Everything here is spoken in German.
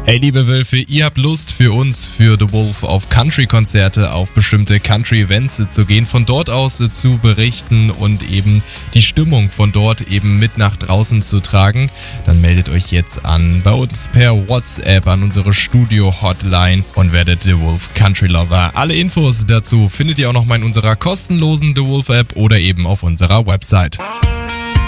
Hey liebe Wölfe, ihr habt Lust für uns, für The Wolf, auf Country-Konzerte, auf bestimmte Country-Events zu gehen, von dort aus zu berichten und eben die Stimmung von dort eben mit nach draußen zu tragen, dann meldet euch jetzt an bei uns per WhatsApp an unsere Studio-Hotline und werdet The Wolf Country Lover. Alle Infos dazu findet ihr auch noch mal in unserer kostenlosen The Wolf App oder eben auf unserer Website.